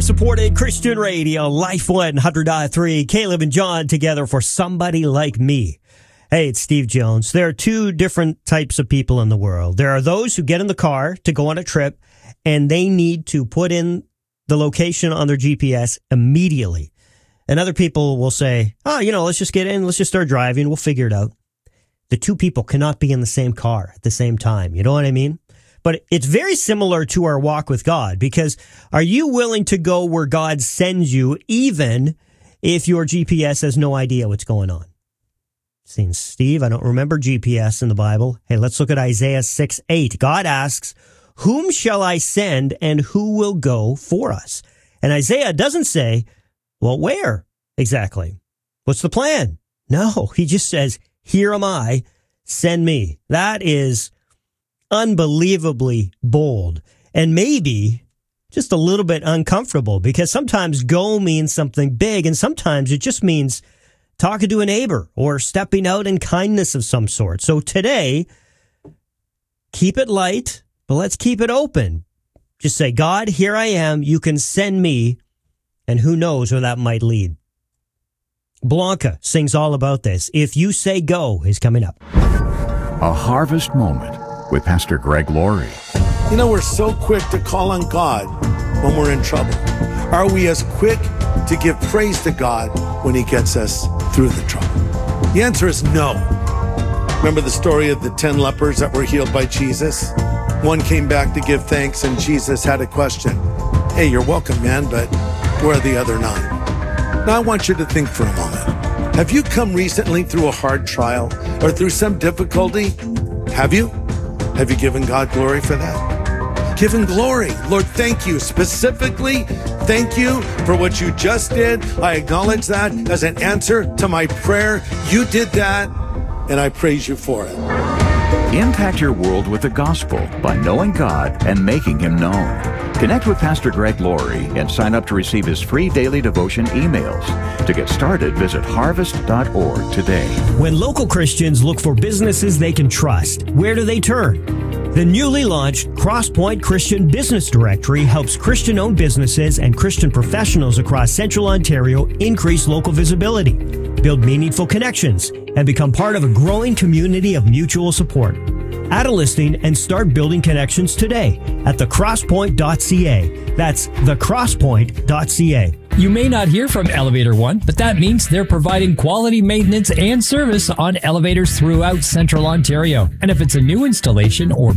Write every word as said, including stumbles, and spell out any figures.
Listener-supported Christian radio, Life one hundred point three. Caleb and John together for Somebody Like Me. Hey, it's Steve Jones. There are two different types of people in the world. There are those who get in the car to go on a trip, and they need to put in the location on their G P S immediately. And other people will say, oh, you know, let's just get in, let's just start driving, we'll figure it out. The two people cannot be in the same car at the same time. You know what I mean? But it's very similar to our walk with God, because are you willing to go where God sends you, even if your G P S has no idea what's going on? Saying, Steve, I don't remember G P S in the Bible. Hey, let's look at Isaiah six eight. God asks, whom shall I send and who will go for us? And Isaiah doesn't say, well, where exactly? What's the plan? No, he just says, here am I, send me. That is unbelievably bold, and maybe just a little bit uncomfortable, because sometimes go means something big, and sometimes it just means talking to a neighbor or stepping out in kindness of some sort. So today, keep it light, but let's keep it open. Just say, God, here I am. You can send me, and who knows where that might lead. Blanca sings all about this. If You Say Go is coming up. A Harvest Moment with Pastor Greg Laurie. You know, we're so quick to call on God when we're in trouble. Are we as quick to give praise to God when He gets us through the trouble? The answer is no. Remember the story of the ten lepers that were healed by Jesus? One came back to give thanks, and Jesus had a question. Hey, you're welcome, man, but where are the other nine? Now I want you to think for a moment. Have you come recently through a hard trial or through some difficulty? Have you? Have you given God glory for that? Given glory. Lord, thank you. Specifically, thank you for what you just did. I acknowledge that as an answer to my prayer. You did that, and I praise you for it. Impact your world with the gospel by knowing God and making Him known. Connect with Pastor Greg Laurie and sign up to receive his free daily devotion emails. To get started, visit harvest dot org today. When local Christians look for businesses they can trust, where do they turn? The newly launched Crosspoint Christian Business Directory helps Christian-owned businesses and Christian professionals across Central Ontario increase local visibility, build meaningful connections, and become part of a growing community of mutual support. Add a listing and start building connections today at the crosspoint dot c a. That's the crosspoint dot c a. You may not hear from Elevator One, but that means they're providing quality maintenance and service on elevators throughout Central Ontario. And if it's a new installation or